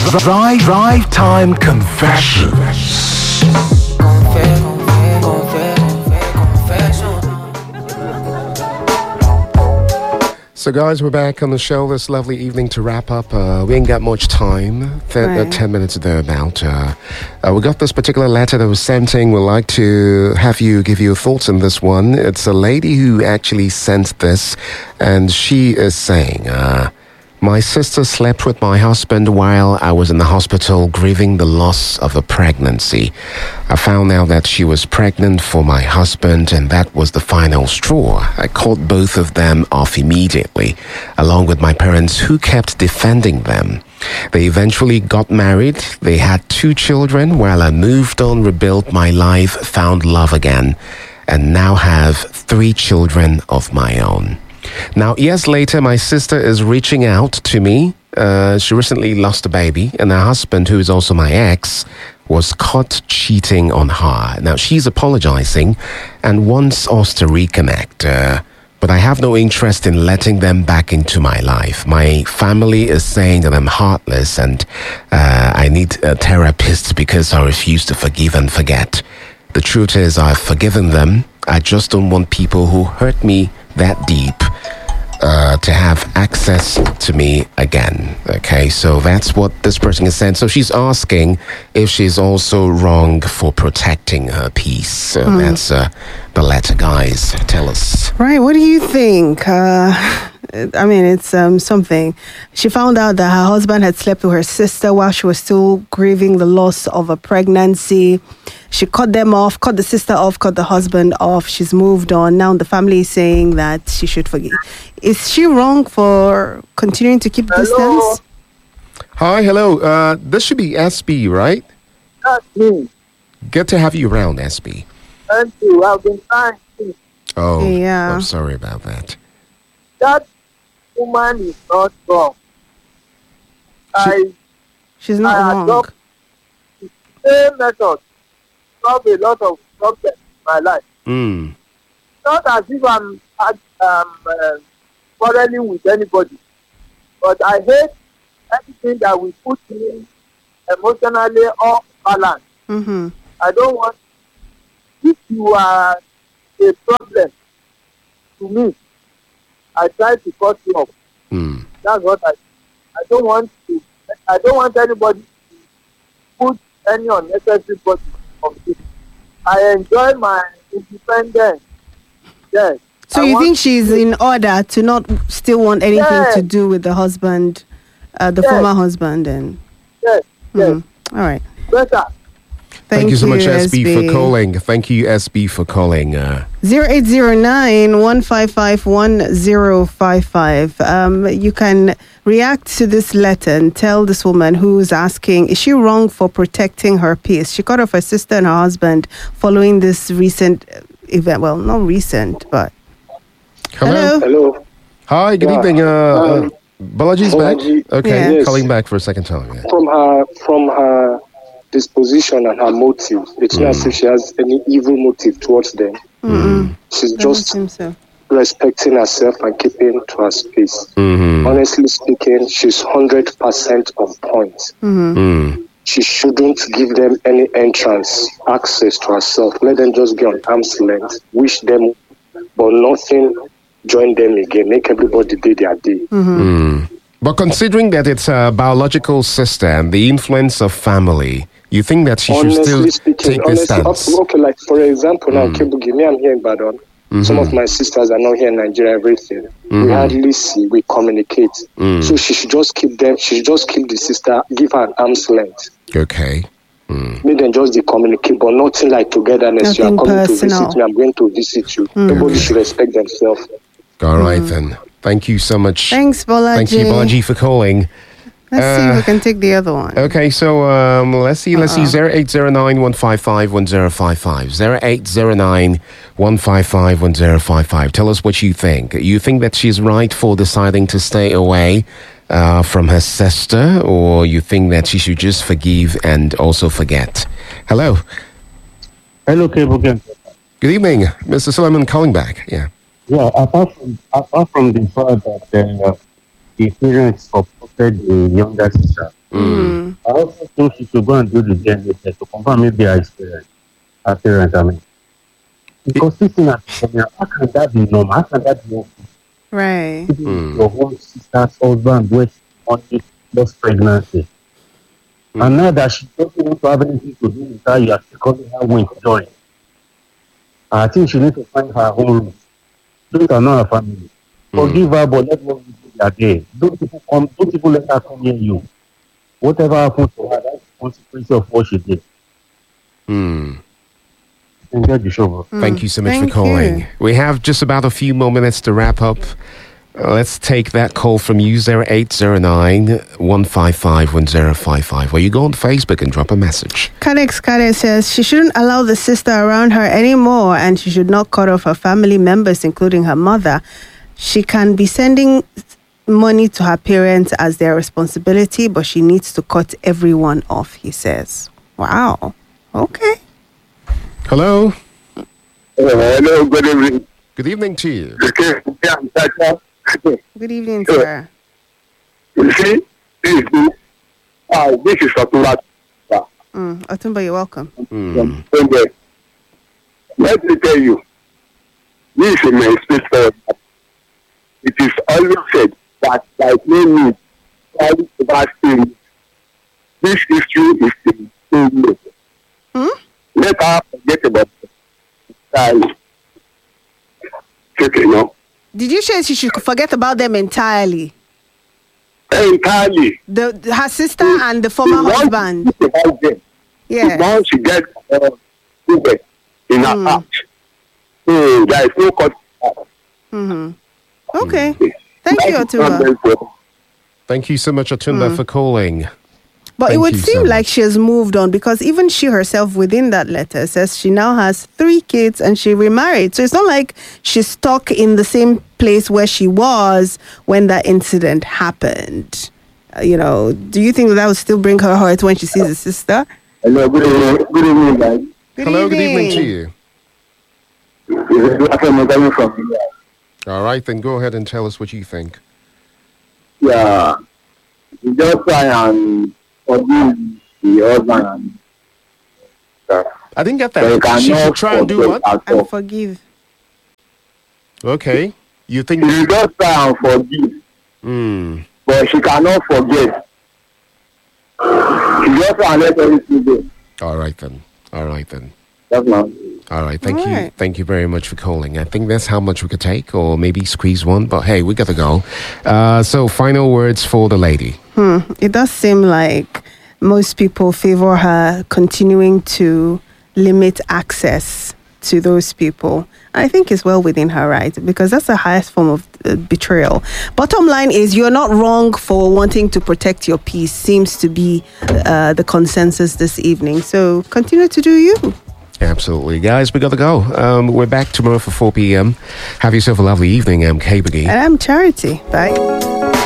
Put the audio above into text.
Drive Time Confessions. So guys, we're back on the show this lovely evening to wrap up. We ain't got much time, 10 minutes thereabout. We got this particular letter that was sent in. We'd like to have you give your thoughts on this one. It's a lady who actually sent this, and she is saying, my sister slept with my husband while I was in the hospital grieving the loss of a pregnancy. I found out that she was pregnant for my husband, and that was the final straw. I called both of them off immediately, along with my parents who kept defending them. They eventually got married. They had 2 children while I moved on, rebuilt my life, found love again, and now have 3 children of my own. Now, years later, my sister is reaching out to me. She recently lost a baby, and her husband, who is also my ex, was caught cheating on her. Now, she's apologizing and wants us to reconnect. But I have no interest in letting them back into my life. My family is saying that I'm heartless and I need a therapist because I refuse to forgive and forget. The truth is, I've forgiven them. I just don't want people who hurt me that deep to have access to me again. Okay, so that's what this person is saying. So she's asking if she's also wrong for protecting her peace. So that's the letter, guys. Tell us. Right, what do you think? I mean, it's something. She found out that her husband had slept with her sister while she was still grieving the loss of a pregnancy. She cut them off, cut the sister off, cut the husband off. She's moved on. Now the family is saying that she should forgive. Is she wrong for continuing to keep distance? Hi, hello. This should be SB, right? That's me. Good to have you around, SB. Thank you. I've been trying to. Oh, yeah. I'm sorry about that. That woman is not wrong. She's not I wrong. adopt the same method. Solve a lot of problems in my life. Not as if I'm quarreling with anybody, but I hate anything that will put me emotionally off balance. Mm-hmm. I don't want, if you are a problem to me, I try to cut you off. That's what I don't want anybody to put any unnecessary burden on me. I enjoy my independence. Yes. So you think she's in order to not still want anything to do with the husband, the former husband, and yes. All right. Better. Thank you so much, SB, for calling. Thank you, SB, for calling. 0809-155-1055. You can react to this letter and tell this woman who's asking, is she wrong for protecting her peace? She cut off her sister and her husband following this recent event. Well, not recent, but... Hello. Hello. Hi, good evening. Balaji's back? Okay, Yes. calling back for a second time. Yeah. From her disposition and her motive, it's not as if she has any evil motive towards them. She's just respecting herself and keeping to her space. Honestly speaking, she's 100% on point. She shouldn't give them any entrance, access to herself. Let them just be on arm's length. Wish them, but nothing. Join them again. Make everybody do their day. But considering that it's a biological sister and the influence of family, you think that she should still take this stance? Okay, like for example, now, Kebugi, me, I'm here in Badon. Some of my sisters are not here in Nigeria, everything. We hardly see, we communicate. So she should just keep them, she should just keep the sister, give her an arm's length. Okay. Make them just communicate, but nothing like togetherness. Nothing You are coming personal. to visit me, I'm going to visit you. Nobody should respect themselves. All right, then. Thank you so much. Thanks, Bolaji. Thank you, Balaji, for calling. Let's see if we can take the other one. Okay, so let's see 0809-155-1055. 0809-155-1055. Tell us what you think. You think that she's right for deciding to stay away from her sister, or you think that she should just forgive and also forget? Hello. Hello, Cable. Good evening, Mr. Solomon calling back. Yeah. Yeah, apart from the fact that the parents supported the younger sister, also think she should go and do the DNA test to confirm maybe her parents. Her parents, I mean. Because sitting at home, how can that be normal? How can that be okay? Right. Your own sister's husband with only lost pregnancy. And now that she doesn't want to have anything to do with her, you are still calling her with joy. I think she needs to find her own room. Don't allow her family. Forgive her, but let her do their day. Don't people let her come near you. Whatever happens to her, that's the consequence of what she did. Enjoy the show, bro. Thank you so much Thank for calling. you. We have just about a few more minutes to wrap up. Let's take that call from you, 0809-155-1055, or you go on Facebook and drop a message. Kadex Kade says she shouldn't allow the sister around her anymore, and she should not cut off her family members, including her mother. She can be sending money to her parents as their responsibility, but she needs to cut everyone off, he says. Wow. Okay. Hello. Hello, good evening. Good evening to you. Okay, Good evening, sir. you see, this is Otumba. Otumba, you're welcome. Let me tell you, this is my sister. It is always said that there is no need to vaccine. This issue is the Let her forget about it. Okay, no. Did you say she should forget about them entirely? Entirely. Her sister and the former husband. About them. Yeah. Once she gets children in her heart, there is no cut. Okay. Thank you, Otumba. Thank you so much, Otumba, for calling. But Thank it would you seem so like much. she has moved on, because even she herself within that letter says she now has 3 kids and she remarried. So it's not like she's stuck in the same place where she was when that incident happened. Do you think that would still bring her heart when she sees her sister? Hello, good evening, guys. Hello, good evening to you. All right, then go ahead and tell us what you think. Yeah, you just try and forgive the husband. I didn't get But you that. She should cannot try and do forget what? at all. And forgive. Okay. You think... You just try and forgive, but she cannot forget. She just try and let everything go. All right, then. That's not. All right, thank All you. right. Thank you very much for calling. I think that's how much we could take, or maybe squeeze one, but hey, we got to go. So, final words for the lady. It does seem like most people favor her continuing to limit access to those people. I think it's well within her right, because that's the highest form of betrayal. Bottom line is, you're not wrong for wanting to protect your peace, seems to be the consensus this evening. So continue to do you. Absolutely. Guys, we got to go. We're back tomorrow for 4 p.m. Have yourself a lovely evening. I'm K-Boogie. And I'm Charity. Bye.